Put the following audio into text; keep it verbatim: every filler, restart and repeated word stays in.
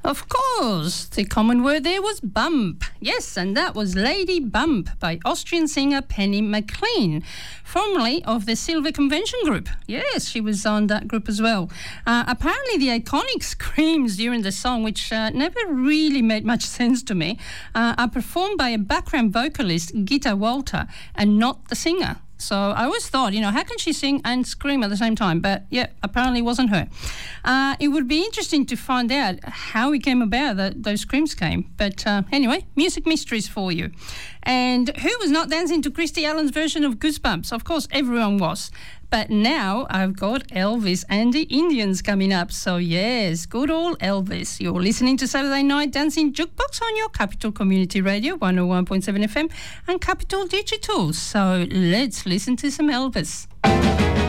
Of course, the common word there was bump. Yes, and that was Lady Bump by Austrian singer Penny McLean, formerly of the Silver Convention Group. Yes, she was on that group as well. Uh, apparently the iconic screams during the song, which uh, never really made much sense to me, uh, are performed by a background vocalist, Gitta Walter, and not the singer. So I always thought, you know, how can she sing and scream at the same time? But, yeah, apparently it wasn't her. Uh, it would be interesting to find out how it came about that those screams came. But uh, anyway, music mysteries for you. And who was not dancing to Christy Allen's version of Goosebumps? Of course, everyone was. But now I've got Elvis and the Indians coming up. So, yes, good old Elvis. You're listening to Saturday Night Dancing Jukebox on your Capital Community Radio, one oh one point seven F M, and Capital Digital. So let's listen to some Elvis.